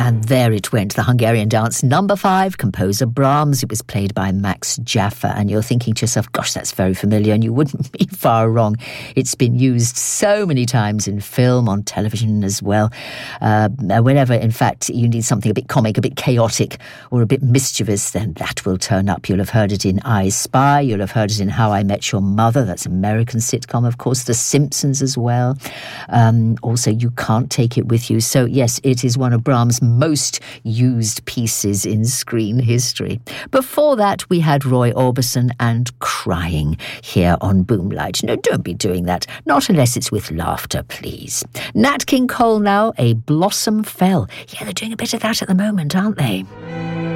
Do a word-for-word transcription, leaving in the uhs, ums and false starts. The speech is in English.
And there it went, the Hungarian dance number five, composer Brahms. It was played by Max Jaffa. And you're thinking to yourself, gosh, that's very familiar. And you wouldn't be far wrong. It's been used so many times in film, on television as well. Uh, whenever, in fact, you need something a bit comic, a bit chaotic, or a bit mischievous, then that will turn up. You'll have heard it in I Spy. You'll have heard it in How I Met Your Mother. That's an American sitcom, of course. The Simpsons as well. Um, also, You Can't Take It With You. So, yes, it is one of Brahms' most used pieces in screen history. Before that, we had Roy Orbison and Crying here on Boomlight. No, don't be doing that. Not unless it's with laughter, please. Nat King Cole now, A Blossom Fell. Yeah, they're doing a bit of that at the moment, aren't they?